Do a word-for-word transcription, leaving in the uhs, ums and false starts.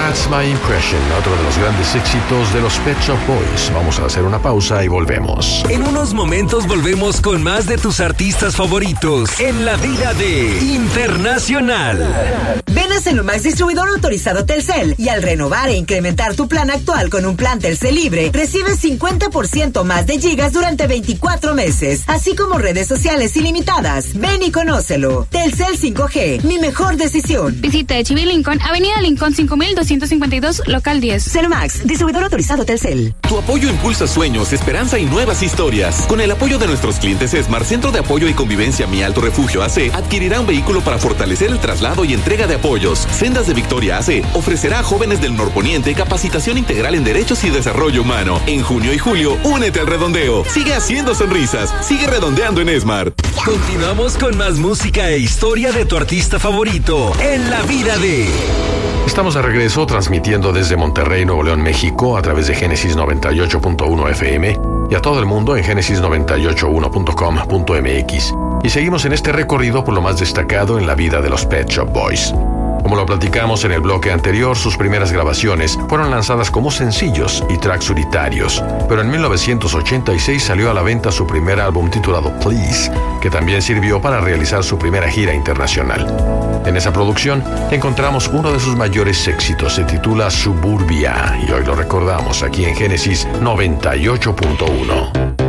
That's My Impression, otro de los grandes éxitos de los Pet Shop Boys. Vamos a hacer una pausa y volvemos. En unos momentos volvemos con más de tus artistas favoritos en la vida de Internacional. Ven a Celumax, distribuidor autorizado Telcel, y al renovar e incrementar tu plan actual con un plan Telcel libre, recibes cincuenta por ciento más de gigas durante veinticuatro meses, así como redes sociales ilimitadas. Ven y conócelo. Telcel cinco G, mi mejor decisión. Visita Echeverry Lincoln, Avenida Lincoln cinco mil doscientos cincuenta y dos, local diez. Celumax, distribuidor autorizado Telcel. Tu apoyo impulsa sueños, esperanza y nuevas historias. Con el apoyo de nuestros clientes Esmar, Centro de Apoyo y Convivencia Mi Alto Refugio A C, adquirirá un vehículo para fortalecer el traslado y entrega de apoyos. Sendas de Victoria A C ofrecerá a jóvenes del norponiente capacitación integral en derechos y desarrollo humano. En junio y julio, únete al redondeo. Sigue haciendo sonrisas. Sigue redondeando en Esmar. Continuamos con más música e historia de tu artista favorito en la vida de... Estamos de regreso transmitiendo desde Monterrey, Nuevo León, México, a través de Génesis noventa y ocho punto uno F M y a todo el mundo en génesis noventa y ocho uno punto com punto m x. Y seguimos en este recorrido por lo más destacado en la vida de los Pet Shop Boys. Como lo platicamos en el bloque anterior, sus primeras grabaciones fueron lanzadas como sencillos y tracks unitarios, pero en mil novecientos ochenta y seis salió a la venta su primer álbum titulado Please, que también sirvió para realizar su primera gira internacional. En esa producción encontramos uno de sus mayores éxitos, se titula Suburbia, y hoy lo recordamos aquí en Génesis noventa y ocho punto uno.